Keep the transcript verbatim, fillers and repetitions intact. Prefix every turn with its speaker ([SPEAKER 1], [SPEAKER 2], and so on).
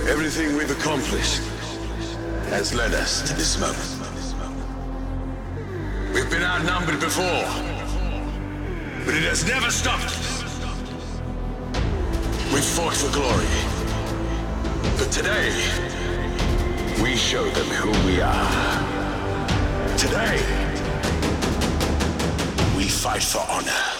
[SPEAKER 1] Everything we've accomplished has led us to this moment. We've been outnumbered before, but it has never stopped us. We've fought for glory, but today, we show them who we are. Today, we fight for honor.